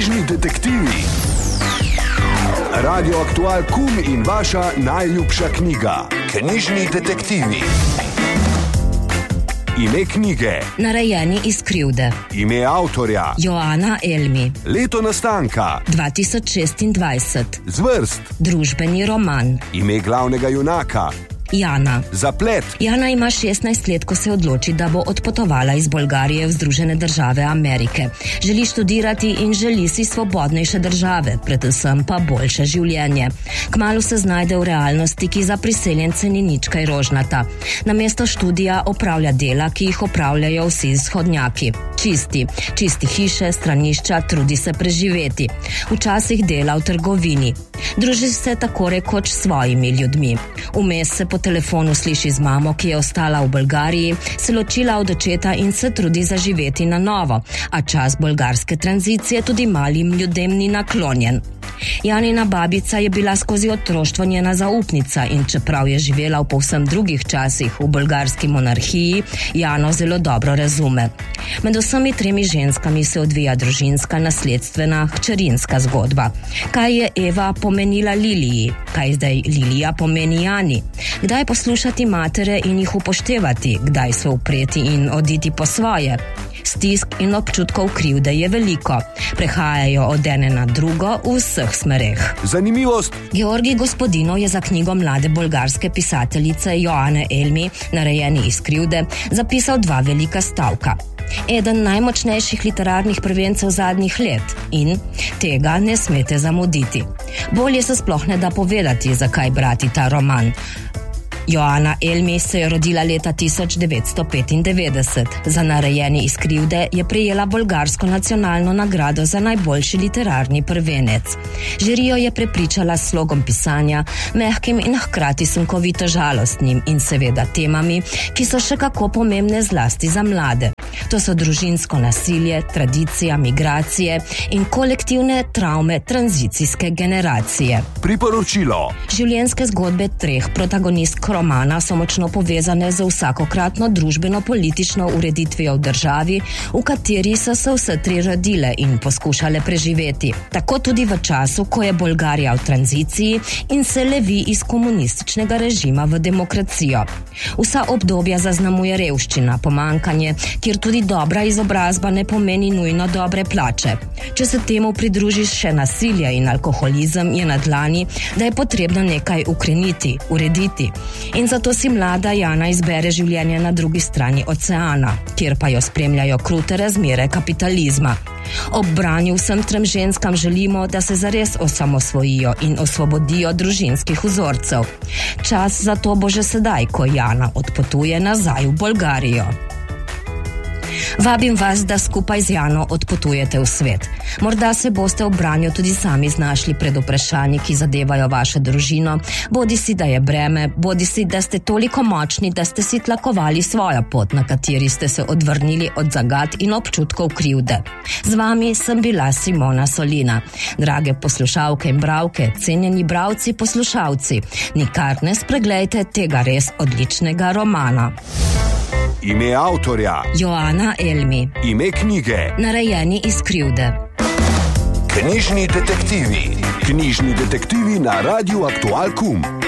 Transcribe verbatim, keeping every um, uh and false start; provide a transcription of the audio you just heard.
Knjižni detektivi. Radio Aktual Kum in vaša najljubša knjiga. Knjižni detektivi. Ime knjige. Narejeni iz krivde. Ime avtorja. Joana Elmi. Leto nastanka. dva tisoč šestindvajset. Zvrst. Družbeni roman. Ime glavnega junaka. Jana. Zaplet. Jana ima šestnajst let, ko se odloči, da bo odpotovala iz Bolgarije v Združene države Amerike. Želi študirati in želi si svobodnejše države, predvsem pa boljše življenje. Kmalu se znajde v realnosti, ki za priseljence ni nič kaj rožnata. Namesto študija opravlja dela, ki jih opravljajo vsi vzhodnjaki. Čisti. Čisti hiše, stranišča, trudi se preživeti. Včasih dela v trgovini. Druži se tako rekoč s svojimi ljudmi. Vmes se po telefonu sliši z mamo, ki je ostala v Bolgariji, se ločila od očeta in se trudi zaživeti na novo, a čas bolgarske tranzicije tudi malim ljudem ni naklonjen. Janina babica je bila skozi otroštvo njena zaupnica in čeprav je živela v povsem drugih časih v bolgarski monarhiji, Jano zelo dobro razume. Med vsemi tremi ženskami se odvija družinska, nasledstvena, hčerinska zgodba. Kaj je Eva pomenila Liliji? Kaj zdaj Lilija pomeni Jani? Kdaj poslušati matere in jih upoštevati? Kdaj se upreti in oditi po svoje? Stisk in občutkov krivde je veliko. Prehajajo od ene na drugo v vseh smereh. Zanimivost. Georgij Gospodinov je za knjigo mlade bolgarske pisateljice Joane Elmi, Narejeni iz krivde, zapisal dva velika stavka. Eden najmočnejših literarnih prvencev zadnjih let in tega ne smete zamuditi. Bolje se sploh ne da povedati, zakaj brati ta roman. Joana Elmi se je rodila leta tisoč devetsto petindevetdeset. Za Narejeni iz krivde je prejela bolgarsko nacionalno nagrado za najboljši literarni prvenec. Žirijo je prepričala s slogom pisanja, mehkim in hkrati sunkovito žalostnim in seveda temami, ki so še kako pomembne zlasti za mlade. To so družinsko nasilje, tradicija, migracije in kolektivne travme tranzicijske generacije. Priporočilo. Življenjske zgodbe treh protagonistk romana so močno povezane z vsakokratno družbeno-politično ureditvijo v državi, v kateri so se vse tri rodile in poskušale preživeti. Tako tudi v času, ko je Bolgarija v tranziciji in se levi iz komunističnega režima v demokracijo. Vsa obdobja zaznamuje revščina, pomanjkanje, kjer tudi dobra izobrazba ne pomeni nujno dobre plače. Če se temu pridružiš še nasilje in alkoholizem, je na dlani, da je potrebno nekaj ukreniti, urediti. In zato si mlada Jana izbere življenje na drugi strani oceana, kjer pa jo spremljajo krute razmere kapitalizma. Ob branju vsem trem ženskam želimo, da se zares osamosvojijo in osvobodijo družinskih vzorcev. Čas za to bo že sedaj, ko Jana odpotuje nazaj v Bolgarijo. Vabim vas, da skupaj z Jano odpotujete v svet. Morda se boste v branju tudi sami znašli pred vprašanji, ki zadevajo vašo družino, bodi si, da je breme, bodi si, da ste toliko močni, da ste si tlakovali svojo pot, na kateri ste se odvrnili od zagad in občutkov krivde. Z vami sem bila Simona Solina. Drage poslušalke in bralke, cenjeni bralci, poslušalci, nikar ne spreglejte tega res odličnega romana. Ime avtorja. Joana Elmi. Ime knjige. Narejeni iz krivde. Knjižni detektivi. Knjižni detektivi na Radiu Aktual Kum.